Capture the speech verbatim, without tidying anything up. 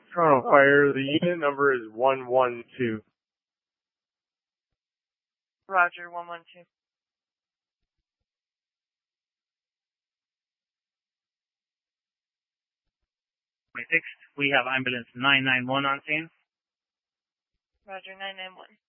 Toronto Fire, the unit number is one one two. Roger, one one two. twenty-six, we have ambulance nine nine one on scene. Roger, nine nine one.